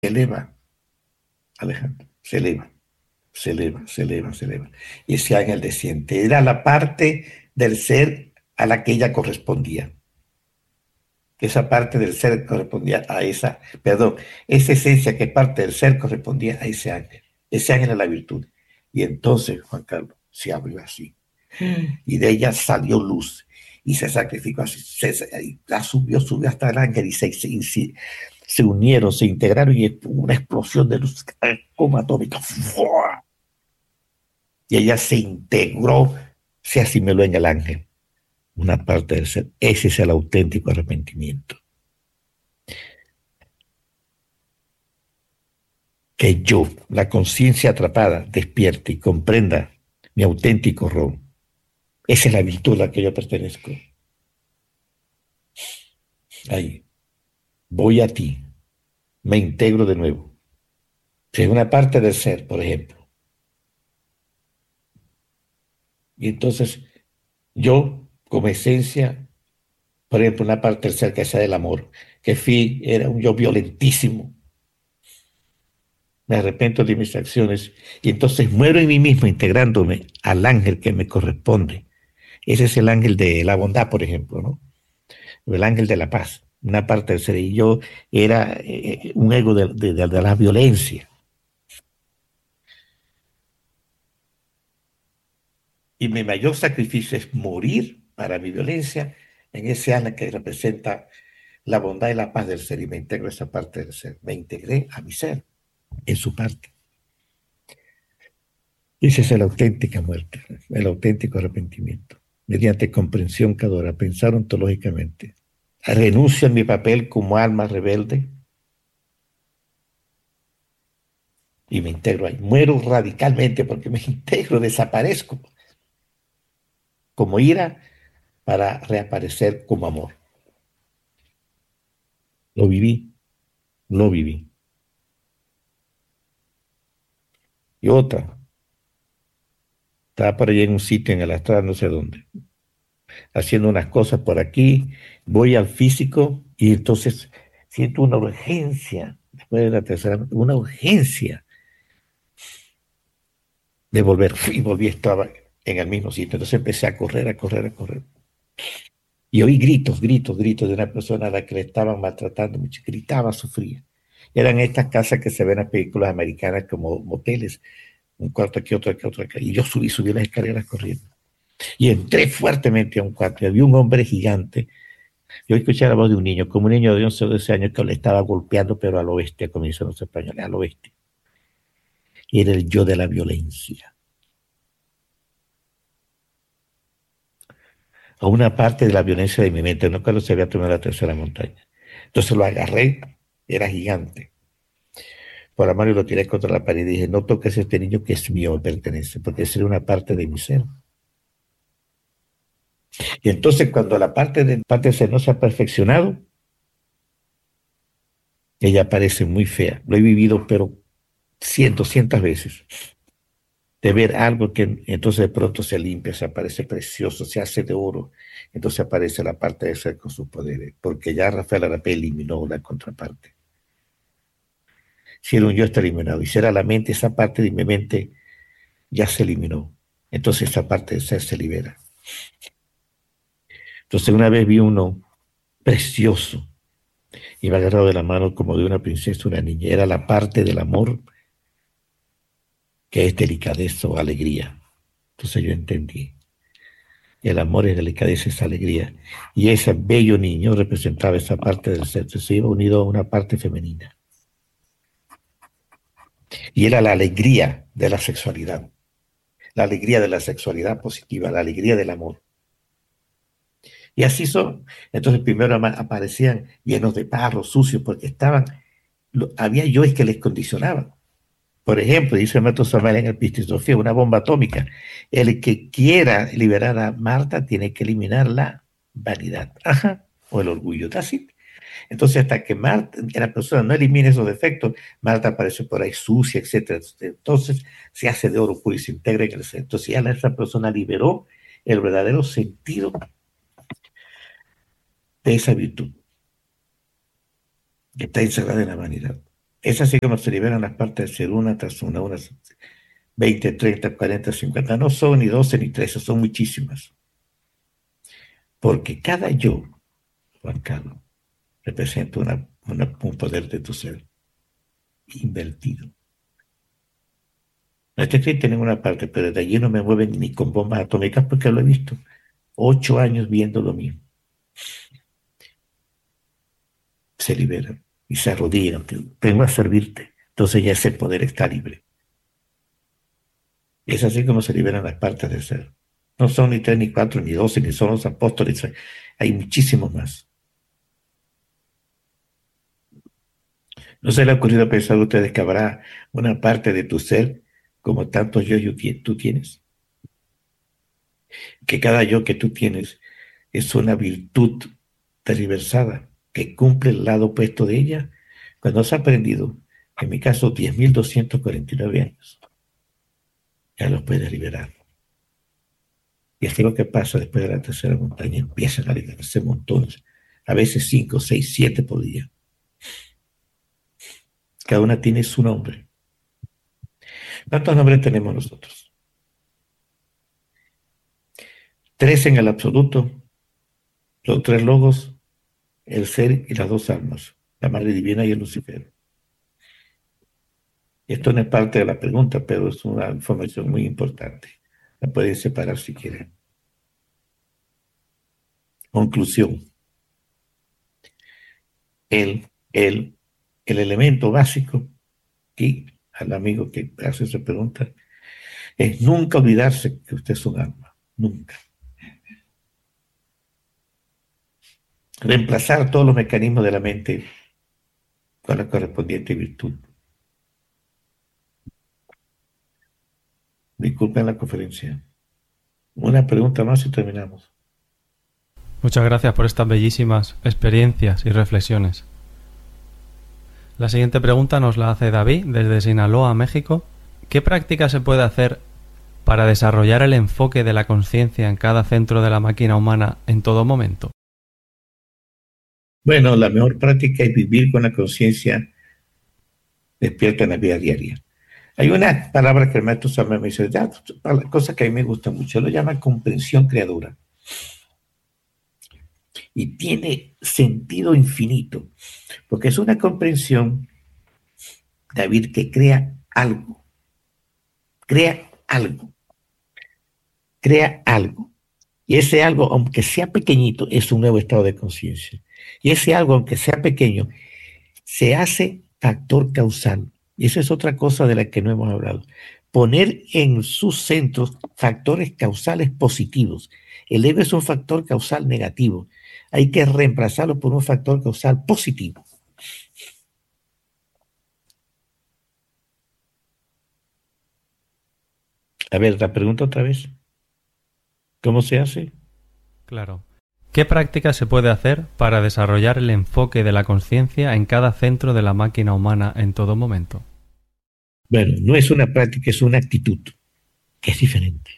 se eleva, Alejandro, se eleva, se eleva, se eleva, se eleva. Y ese ángel desciende. Era la parte del ser a la que ella correspondía. Esa parte del ser correspondía a esa, perdón, esa esencia que parte del ser correspondía a ese ángel. Ese ángel es la virtud. Y entonces, Juan Carlos, se abrió así. Y de ella salió luz. Y se sacrificó así. La subió hasta el ángel y se unieron, se integraron y una explosión de luz como atómica. ¡Fua! Y ella se integró, se asimiló en el ángel. Una parte del ser. Ese es el auténtico arrepentimiento. Que yo, la conciencia atrapada, despierte y comprenda mi auténtico rol. Esa es la virtud a la que yo pertenezco. Ahí, voy a ti, me integro de nuevo. Si es una parte del ser, por ejemplo. Y entonces, yo, como esencia, por ejemplo, una parte del ser que sea del amor, que era un yo violentísimo. Me arrepiento de mis acciones y entonces muero en mí mismo integrándome al ángel que me corresponde. Ese es el ángel de la bondad, por ejemplo, ¿no? El ángel de la paz, una parte del ser. Y yo era un ego de la violencia. Y mi mayor sacrificio es morir para mi violencia en ese ángel que representa la bondad y la paz del ser. Y me integro a esa parte del ser. Me integré a mi ser en su parte. Esa es la auténtica muerte, el auténtico arrepentimiento. Mediante comprensión cadora, pensar ontológicamente. Renuncio a mi papel como alma rebelde y me integro ahí. Muero radicalmente porque me integro, desaparezco como ira para reaparecer como amor. Lo viví, lo viví. Y otra, estaba por allá en un sitio en el astral, no sé dónde, haciendo unas cosas por aquí, voy al físico y entonces siento una urgencia, después de la tercera, una urgencia de volver. Y volví, estaba en el mismo sitio. Entonces empecé a correr, a correr, a correr. Y oí gritos, gritos, gritos de una persona a la que le estaban maltratando mucho. Gritaba, sufría. Eran estas casas que se ven en las películas americanas como moteles, un cuarto aquí, otro aquí, otro aquí. Y yo subí las escaleras corriendo. Y entré fuertemente a un cuarto y había un hombre gigante. Yo escuché la voz de un niño, como un niño de 11 o 12 años que le estaba golpeando, pero a lo bestia, como dicen los españoles, a lo bestia. Y era el yo de la violencia. A una parte de la violencia de mi mente, no cuando se había tomado la tercera montaña. Entonces lo agarré, era gigante. Por la mano y lo tiré contra la pared y dije, no toques a este niño que es mío, me pertenece, porque es una parte de mi ser. Y entonces cuando la parte del ser no se ha perfeccionado, ella parece muy fea. Lo he vivido, pero cientos veces. De ver algo que entonces de pronto se limpia, se aparece precioso, se hace de oro. Entonces aparece la parte de ser con sus poderes, porque ya Rafael Arapé eliminó la contraparte. Si era un yo, está eliminado. Y si era la mente, esa parte de mi mente ya se eliminó. Entonces esa parte de ser se libera. Entonces una vez vi uno precioso, iba agarrado de la mano como de una princesa, una niña. Era la parte del amor que es delicadeza o alegría. Entonces yo entendí. El amor es delicadeza, es alegría. Y ese bello niño representaba esa parte del ser. Se iba unido a una parte femenina. Y era la alegría de la sexualidad. La alegría de la sexualidad positiva, la alegría del amor. Y así son. Entonces primero aparecían llenos de barro, sucios, porque había yoes que les condicionaban. Por ejemplo, dice el maestro Samuel en el Pistisofía, una bomba atómica. El que quiera liberar a Marta tiene que eliminar la vanidad. Ajá. O el orgullo. Así. Entonces, hasta que Marta, la persona no elimine esos defectos, Marta aparece por ahí sucia, etcétera. Entonces, se hace de oro puro y se integra en el ser. Entonces, ya esa persona liberó el verdadero sentido de esa virtud que está encerrada en la vanidad. Es así como se liberan las partes del ser una tras una, unas 20, 30, 40, 50. No son ni 12 ni 13, son muchísimas. Porque cada yo, Juan Carlos, representa un poder de tu ser invertido. No estoy escrito en ninguna parte, pero de allí no me mueven ni con bombas atómicas porque lo he visto. 8 años viendo lo mismo. Se liberan y se arrodillan. Vengo a servirte. Entonces ya ese poder está libre. Es así como se liberan las partes del ser. No son ni 3, ni 4, ni 12, ni son los apóstoles. Hay muchísimos más. ¿No se le ha ocurrido pensar a ustedes que habrá una parte de tu ser como tantos yo tú tienes? Que cada yo que tú tienes es una virtud tergiversada que cumple el lado opuesto de ella. Cuando has aprendido, en mi caso, 10.249 años, ya los puedes liberar. Y es que lo que pasa después de la tercera montaña, empiezan a liberarse montones, a veces 5, 6, 7 por día. Cada una tiene su nombre. ¿Cuántos nombres tenemos nosotros? 3 en el absoluto, los 3 logos, el ser y las 2 almas, la Madre Divina y el Lucifer. Esto no es parte de la pregunta, pero es una información muy importante. La pueden separar si quieren. Conclusión. El, el, el elemento básico, y al amigo que hace esa pregunta, es nunca olvidarse que usted es un alma. Nunca. Reemplazar todos los mecanismos de la mente con la correspondiente virtud. Disculpen la conferencia. Una pregunta más y terminamos. Muchas gracias por estas bellísimas experiencias y reflexiones. La siguiente pregunta nos la hace David desde Sinaloa, México. ¿Qué práctica se puede hacer para desarrollar el enfoque de la conciencia en cada centro de la máquina humana en todo momento? Bueno, la mejor práctica es vivir con la conciencia despierta en la vida diaria. Hay una palabra que el maestro Samuel me dice, cosa que a mí me gusta mucho, lo llama comprensión creadora. Y tiene sentido infinito, porque es una comprensión, David, que crea algo, crea algo, crea algo. Y ese algo, aunque sea pequeñito, es un nuevo estado de conciencia. Y ese algo, aunque sea pequeño, se hace factor causal. Y esa es otra cosa de la que no hemos hablado. Poner en sus centros factores causales positivos. El ego es un factor causal negativo. Hay que reemplazarlo por un factor causal positivo. A ver, la pregunta otra vez. ¿Cómo se hace? Claro. ¿Qué práctica se puede hacer para desarrollar el enfoque de la conciencia en cada centro de la máquina humana en todo momento? Bueno, no es una práctica, es una actitud, que es diferente.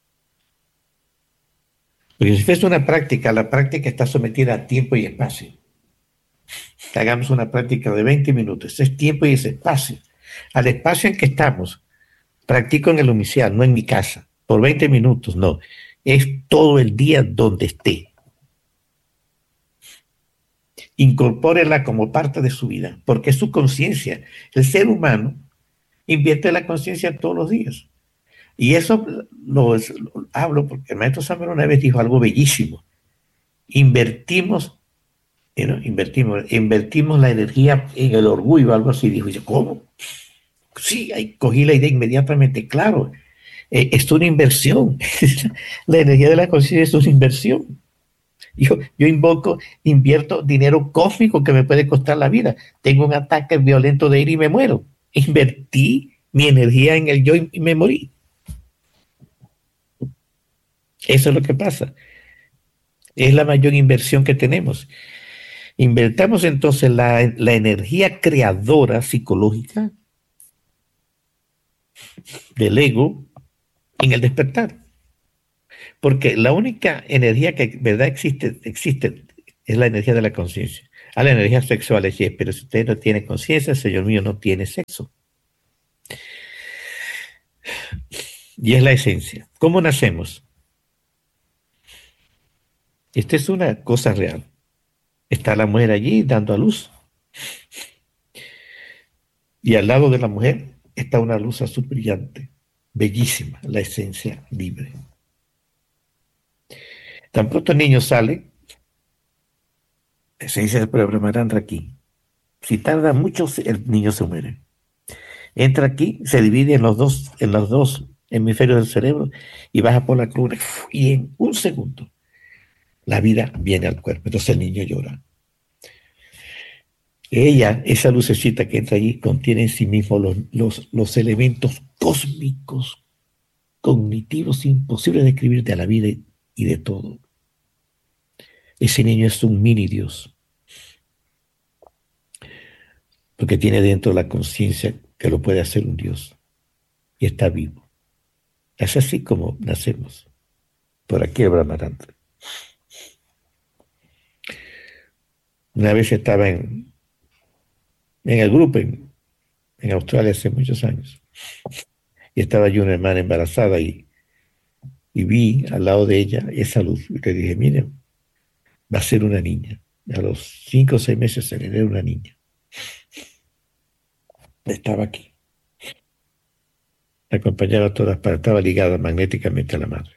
Porque si fuese una práctica, la práctica está sometida a tiempo y espacio. Hagamos una práctica de 20 minutos, es tiempo y es espacio. Al espacio en que estamos, practico en el domiciliario, no en mi casa, por 20 minutos, no. Es todo el día donde esté. Incorpórela como parte de su vida, porque es su conciencia. El ser humano invierte la conciencia todos los días. Y eso lo hablo porque el maestro Samuel una vez dijo algo bellísimo. Invertimos la energía en el orgullo, algo así. Dijo, yo, ¿cómo? Sí, ahí cogí la idea inmediatamente, claro. Es una inversión. La energía de la conciencia es una inversión. Yo invierto dinero cósmico que me puede costar la vida. Tengo un ataque violento de ira y me muero. Invertí mi energía en el yo y me morí. Eso es lo que pasa. Es la mayor inversión que tenemos. Invertamos entonces la energía creadora psicológica del ego en el despertar. Porque la única energía que verdad existe es la energía de la conciencia. a la energía sexual. Es decir, pero si usted no tiene conciencia, Señor mío, no tiene sexo. Y es la esencia. ¿Cómo nacemos? Esta es una cosa real. Está la mujer allí dando a luz. Y al lado de la mujer está una luz azul brillante, bellísima, la esencia libre. Tan pronto el niño sale, la esencia se programará aquí. Si tarda mucho, el niño se muere. Entra aquí, se divide en los dos hemisferios del cerebro y baja por la columna. Y en un segundo, la vida viene al cuerpo. Entonces el niño llora. Ella, esa lucecita que entra allí, contiene en sí mismo los elementos cósmicos, cognitivos, imposibles de escribir de la vida y de todo. Ese niño es un mini Dios, porque tiene dentro la conciencia que lo puede hacer un Dios y está vivo. Es así como nacemos, por aquí el Brahmarandra. Una vez estaba en el grupo en Australia hace muchos años, y estaba yo una hermana embarazada y vi al lado de ella esa luz. Y le dije, miren, va a ser una niña. A los 5 o 6 meses se le dio una niña. Estaba aquí. La acompañaba a todas partes, estaba ligada magnéticamente a la madre.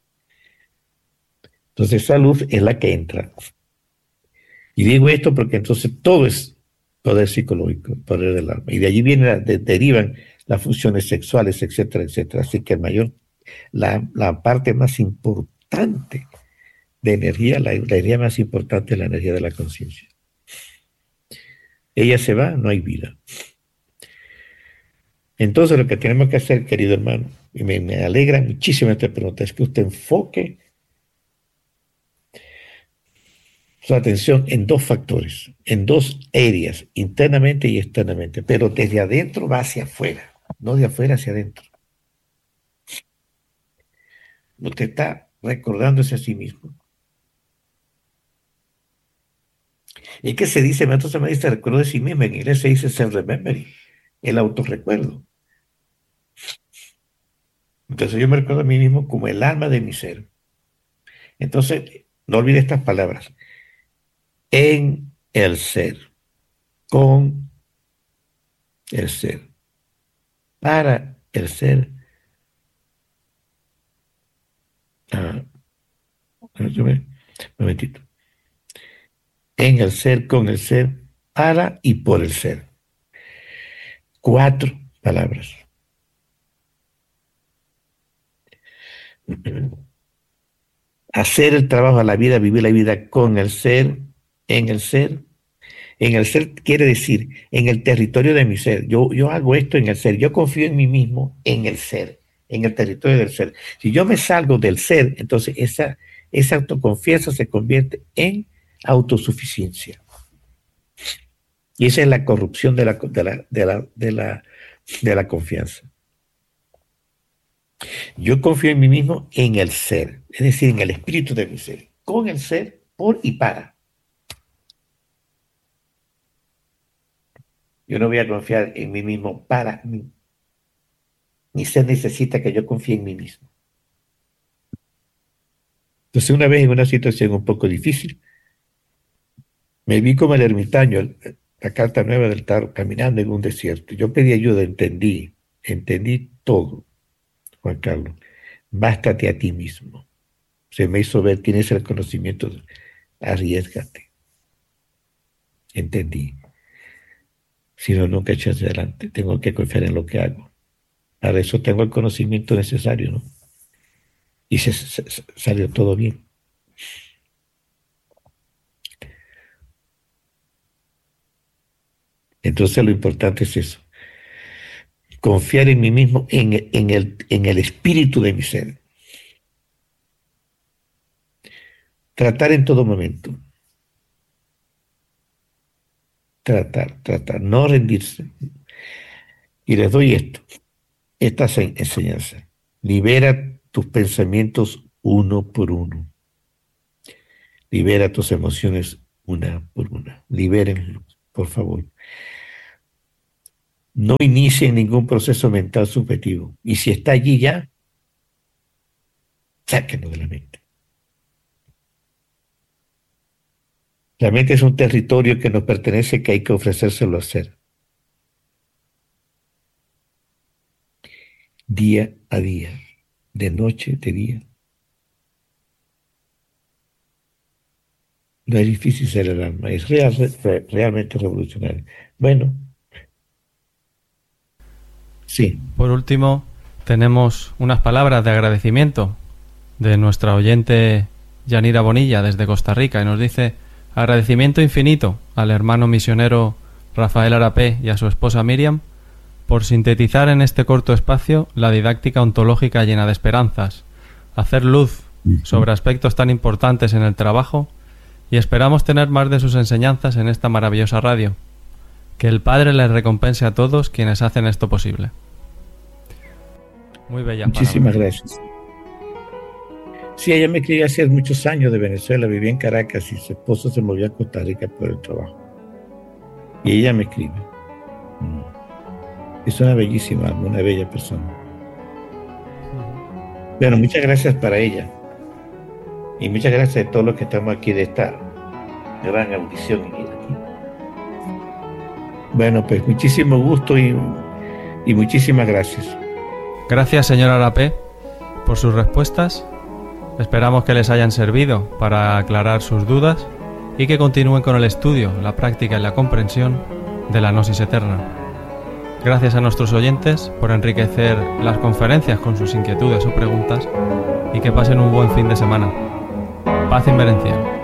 Entonces esa luz es la que entra. Y digo esto porque entonces todo es poder psicológico, poder del alma. Y de allí derivan las funciones sexuales, etcétera, etcétera. Así que la parte más importante de energía, la energía más importante es la energía de la conciencia. Ella se va, no hay vida. Entonces lo que tenemos que hacer, querido hermano, y me alegra muchísimo esta pregunta, es que usted enfoque su atención en dos factores, en dos áreas, internamente y externamente, pero desde adentro va hacia afuera, no de afuera hacia adentro. Usted está recordándose a sí mismo. ¿Y qué se dice? Entonces me dice recuerdo de sí mismo, en inglés se dice self-remembering, el autorrecuerdo. Entonces yo me recuerdo a mí mismo como el alma de mi ser. Entonces, no olvide estas palabras. En el ser, con el ser, para el ser. Un momentito. En el ser, con el ser, para y por el ser. 4 palabras. Hacer el trabajo a la vida, vivir la vida con el ser, en el ser. En el ser quiere decir, en el territorio de mi ser. Yo hago esto en el ser. Yo confío en mí mismo en el ser, en el territorio del ser. Si yo me salgo del ser, entonces esa autoconfianza se convierte en autosuficiencia. Y esa es la corrupción de la confianza. Yo confío en mí mismo en el ser, es decir, en el espíritu de mi ser, con el ser, por y para. Yo no voy a confiar en mí mismo para mí. Mi ser necesita que yo confíe en mí mismo. Entonces, una vez en una situación un poco difícil, me vi como el ermitaño, la carta nueva del tarot, caminando en un desierto. Yo pedí ayuda, entendí todo, Juan Carlos. Bástate a ti mismo. Se me hizo ver, tienes el conocimiento, arriésgate. Entendí. Si no, nunca echas hacia adelante. Tengo que confiar en lo que hago. Para eso tengo el conocimiento necesario, ¿no? Y salió todo bien. Entonces lo importante es eso. Confiar en mí mismo, en el espíritu de mi ser. Tratar en todo momento. Tratar, no rendirse. Y les doy esta enseñanza. Libera tus pensamientos uno por uno. Libera tus emociones una por una. Libérenlo, por favor. No inicien ningún proceso mental subjetivo. Y si está allí ya, sáquenlo de la mente. La mente es un territorio que nos pertenece, que hay que ofrecérselo a hacer. Día a día, de noche, de día. No es difícil ser el alma, es realmente revolucionario. Bueno, sí. Por último, tenemos unas palabras de agradecimiento de nuestra oyente Yanira Bonilla desde Costa Rica y nos dice: agradecimiento infinito al hermano misionero Rafael Arapé y a su esposa Miriam por sintetizar en este corto espacio la didáctica ontológica llena de esperanzas, hacer luz sobre aspectos tan importantes en el trabajo, y esperamos tener más de sus enseñanzas en esta maravillosa radio. Que el Padre les recompense a todos quienes hacen esto posible. Muy bella. Muchísimas gracias. Sí, ella me escribió hace muchos años de Venezuela, vivía en Caracas y su esposo se movió a Costa Rica por el trabajo. Y ella me escribe. Es una bellísima, una bella persona. Bueno, muchas gracias para ella. Y muchas gracias a todos los que estamos aquí de esta gran audición. Bueno, pues muchísimo gusto y muchísimas gracias. Gracias, señor Arapé, por sus respuestas. Esperamos que les hayan servido para aclarar sus dudas y que continúen con el estudio, la práctica y la comprensión de la Gnosis Eterna. Gracias a nuestros oyentes por enriquecer las conferencias con sus inquietudes o preguntas y que pasen un buen fin de semana. Paz inmerencial.